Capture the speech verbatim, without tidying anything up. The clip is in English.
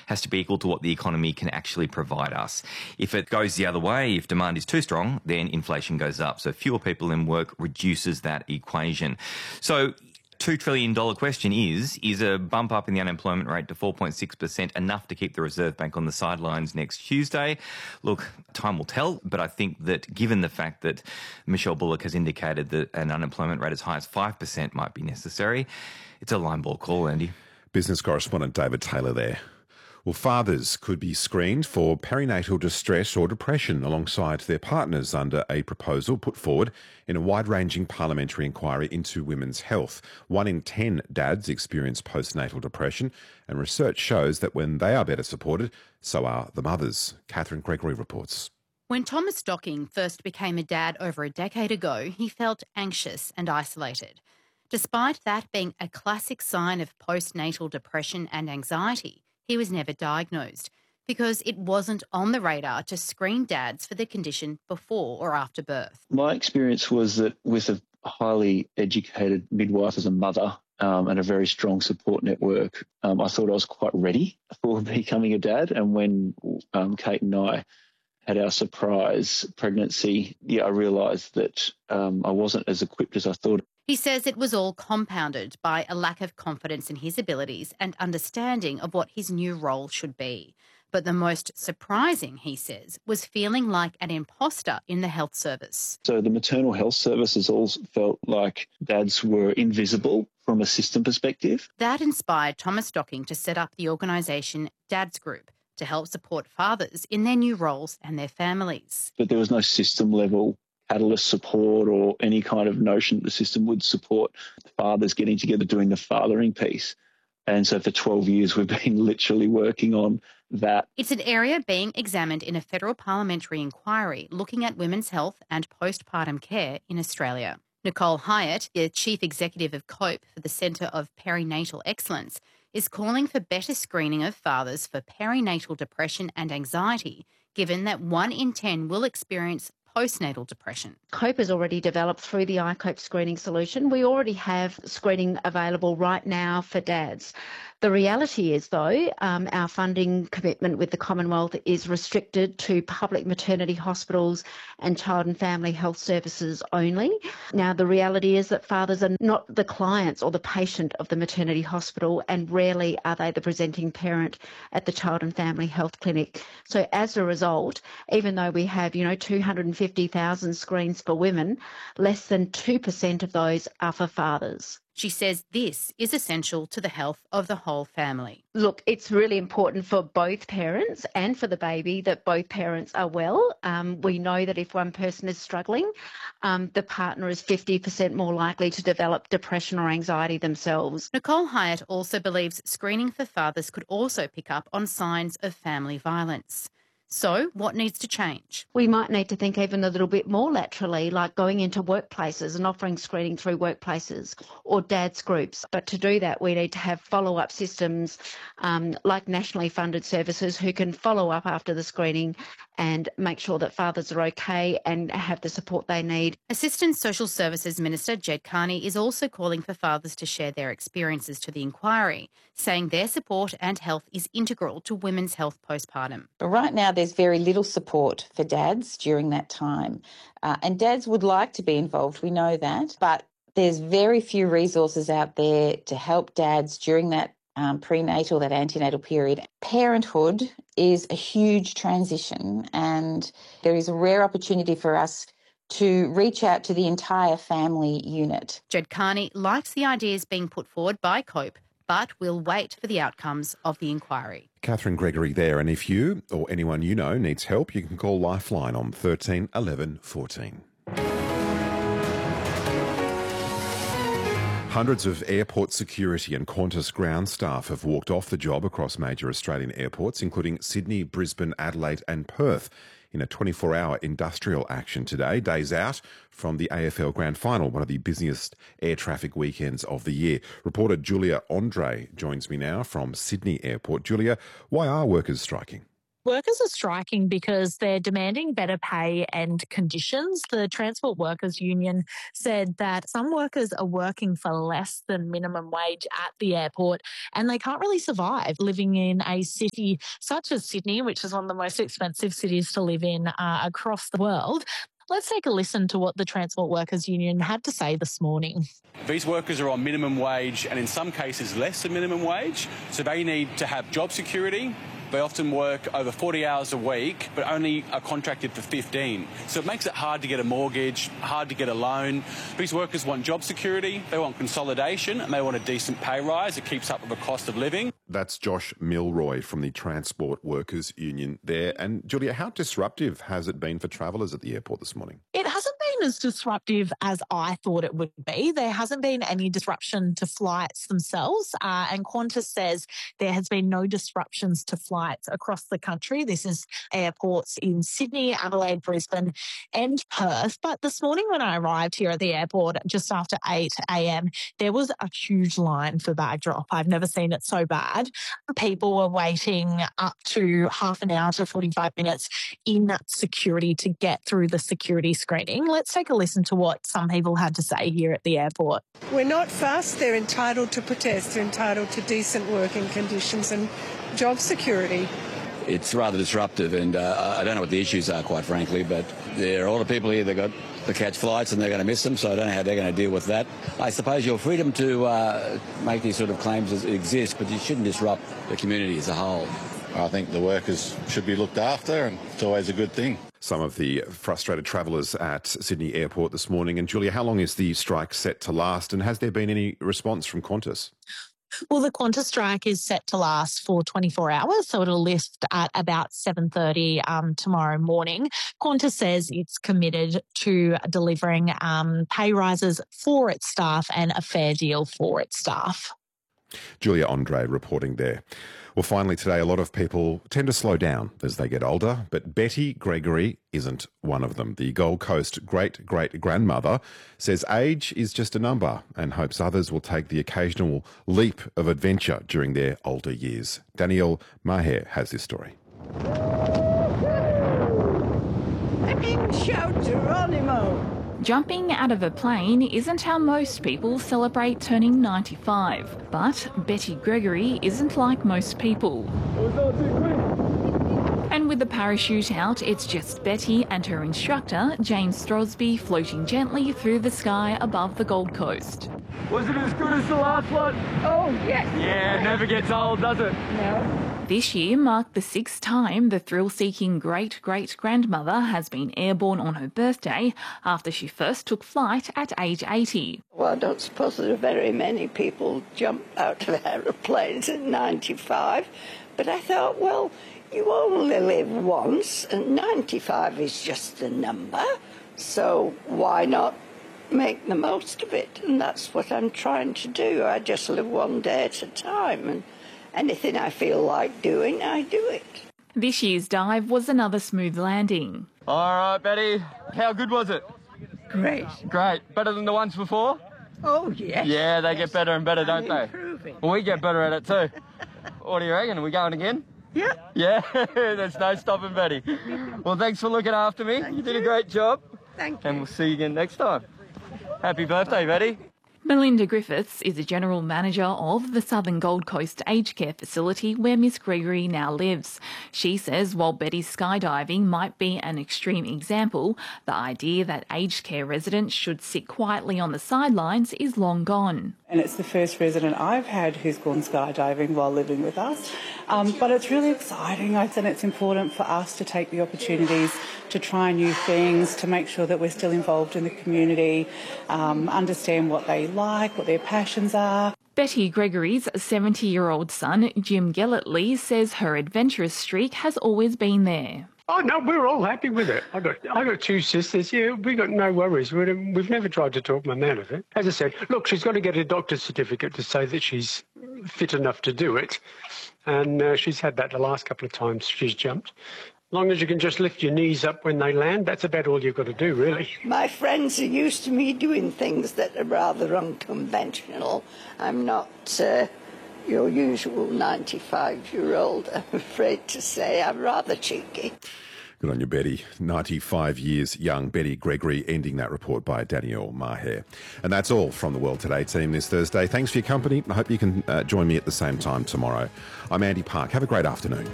has to be equal to what the economy can actually provide us. If it goes the other way, if demand is too strong, then inflation goes up. So fewer people in work reduces that equation. So two trillion dollars question is, is a bump up in the unemployment rate to four point six percent enough to keep the Reserve Bank on the sidelines next Tuesday? Look, time will tell, but I think that given the fact that Michelle Bullock has indicated that an unemployment rate as high as five percent might be necessary, it's a line ball call, Andy. Business correspondent David Taylor there. Well, fathers could be screened for perinatal distress or depression alongside their partners under a proposal put forward in a wide-ranging parliamentary inquiry into women's health. One in ten dads experience postnatal depression, and research shows that when they are better supported, so are the mothers. Catherine Gregory reports. When Thomas Docking first became a dad over a decade ago, he felt anxious and isolated. Despite that being a classic sign of postnatal depression and anxiety, he was never diagnosed because it wasn't on the radar to screen dads for the condition before or after birth. My experience was that with a highly educated midwife as a mother um, and a very strong support network, um, I thought I was quite ready for becoming a dad. And when um, Kate and I had our surprise pregnancy, yeah, I realised that um, I wasn't as equipped as I thought. He says it was all compounded by a lack of confidence in his abilities and understanding of what his new role should be. But the most surprising, he says, was feeling like an imposter in the health service. So the maternal health services all felt like dads were invisible from a system perspective. That inspired Thomas Docking to set up the organisation Dads Group to help support fathers in their new roles and their families. But there was no system level catalyst support or any kind of notion that the system would support fathers getting together doing the fathering piece. And so for twelve years, we've been literally working on that. It's an area being examined in a federal parliamentary inquiry looking at women's health and postpartum care in Australia. Nicole Hyatt, the Chief Executive of COPE for the Centre of Perinatal Excellence, is calling for better screening of fathers for perinatal depression and anxiety, given that one in ten will experience postnatal depression. COPE has already developed through the iCope screening solution. We already have screening available right now for dads. The reality is, though, um, our funding commitment with the Commonwealth is restricted to public maternity hospitals and child and family health services only. Now, the reality is that fathers are not the clients or the patient of the maternity hospital, and rarely are they the presenting parent at the child and family health clinic. So as a result, even though we have, you know, two hundred fifty thousand screens for women, less than two percent of those are for fathers. She says this is essential to the health of the whole family. Look, it's really important for both parents and for the baby that both parents are well. Um, we know that if one person is struggling, um, the partner is fifty percent more likely to develop depression or anxiety themselves. Nicole Hyatt also believes screening for fathers could also pick up on signs of family violence. So what needs to change? We might need to think even a little bit more laterally, like going into workplaces and offering screening through workplaces or dads groups. But to do that, we need to have follow-up systems um, like nationally funded services who can follow up after the screening and make sure that fathers are okay and have the support they need. Assistant Social Services Minister Jed Carney is also calling for fathers to share their experiences to the inquiry, saying their support and health is integral to women's health postpartum. But right now there's very little support for dads during that time. Uh, and dads would like to be involved, we know that, but there's very few resources out there to help dads during that Um, prenatal, that antenatal period. Parenthood is a huge transition, and there is a rare opportunity for us to reach out to the entire family unit. Jed Carney likes the ideas being put forward by COPE, but will wait for the outcomes of the inquiry. Catherine Gregory there, and if you or anyone you know needs help, you can call Lifeline on thirteen eleven fourteen. Hundreds of airport security and Qantas ground staff have walked off the job across major Australian airports, including Sydney, Brisbane, Adelaide and Perth, in a twenty-four hour industrial action today, days out from the A F L Grand Final, one of the busiest air traffic weekends of the year. Reporter Julia Andre joins me now from Sydney Airport. Julia, why are workers striking? Workers are striking because they're demanding better pay and conditions. The Transport Workers Union said that some workers are working for less than minimum wage at the airport and they can't really survive living in a city such as Sydney, which is one of the most expensive cities to live in uh, across the world. Let's take a listen to what the Transport Workers Union had to say this morning. These workers are on minimum wage and in some cases less than minimum wage, so they need to have job security. They often work over forty hours a week, but only are contracted for fifteen. So it makes it hard to get a mortgage, hard to get a loan. These workers want job security, they want consolidation, and they want a decent pay rise that keeps up with the cost of living. That's Josh Milroy from the Transport Workers Union there. And Julia, how disruptive has it been for travellers at the airport this morning? It hasn't been as disruptive as I thought it would be. There hasn't been any disruption to flights themselves, uh, and Qantas says there has been no disruptions to flights across the country. This is airports in Sydney, Adelaide, Brisbane and Perth. But this morning when I arrived here at the airport just after eight a.m, there was a huge line for bag drop. I've never seen it so bad. People were waiting up to half an hour to forty-five minutes in security to get through the security screening. Let's take a listen to what some people had to say here at the airport. We're not fussed. They're entitled to protest. They're entitled to decent working conditions and job security. It's rather disruptive, and uh, I don't know what the issues are, quite frankly, but there are a lot of people here that got to catch flights and they're going to miss them, so I don't know how they're going to deal with that. I suppose your freedom to uh, make these sort of claims exists, but you shouldn't disrupt the community as a whole. I think the workers should be looked after, and it's always a good thing. Some of the frustrated travellers at Sydney Airport this morning. And Julia, how long is the strike set to last, and has there been any response from Qantas? Well, the Qantas strike is set to last for twenty-four hours, so it'll lift at about seven thirty um, tomorrow morning. Qantas says it's committed to delivering um, pay rises for its staff and a fair deal for its staff. Julia Andre reporting there. Well, finally today, a lot of people tend to slow down as they get older, but Betty Gregory isn't one of them. The Gold Coast great-great-grandmother says age is just a number and hopes others will take the occasional leap of adventure during their older years. Danielle Maher has this story. Shout Geronimo! Jumping out of a plane isn't how most people celebrate turning ninety-five, but Betty Gregory isn't like most people. And with the parachute out, it's just Betty and her instructor, James Throsby, floating gently through the sky above the Gold Coast. Was it as good as the last one? Oh, yes. Yeah, it never gets old, does it? No. This year marked the sixth time the thrill-seeking great-great-grandmother has been airborne on her birthday after she first took flight at age eighty. Well, I don't suppose there are very many people jump out of aeroplanes at ninety-five, but I thought, well, you only live once, and ninety-five is just a number, so why not make the most of it? And that's what I'm trying to do. I just live one day at a time, and anything I feel like doing, I do it. This year's dive was another smooth landing. All right, Betty, how good was it? Great. Great. Better than the ones before? Oh, yes. Yeah, they yes. get better and better, I'm don't they? Improving. Well, we get better at it too. What do you reckon? Are we going again? Yeah. Yeah, there's no stopping, Betty. Well, thanks for looking after me. Thank you did you. a great job. Thank you. And we'll see you again next time. Happy birthday, Betty. Melinda Griffiths is a general manager of the Southern Gold Coast aged care facility where Miss Gregory now lives. She says while Betty's skydiving might be an extreme example, the idea that aged care residents should sit quietly on the sidelines is long gone. And it's the first resident I've had who's gone skydiving while living with us. Um, but it's really exciting. I think it's important for us to take the opportunities to try new things, to make sure that we're still involved in the community, um, understand what they like, what their passions are. Betty Gregory's seventy-year-old son, Jim Gellertley, says her adventurous streak has always been there. Oh, no, we're all happy with it. I got I got two sisters. Yeah, we got no worries. We're, we've never tried to talk my man of it. As I said, look, she's got to get a doctor's certificate to say that she's fit enough to do it. And uh, she's had that the last couple of times she's jumped. As long as you can just lift your knees up when they land, that's about all you've got to do, really. My friends are used to me doing things that are rather unconventional. I'm not uh, your usual ninety-five-year-old, I'm afraid to say. I'm rather cheeky. Good on you, Betty. ninety-five years young Betty Gregory, ending that report by Danielle Maher. And that's all from the World Today team this Thursday. Thanks for your company. I hope you can uh, join me at the same time tomorrow. I'm Andy Park. Have a great afternoon.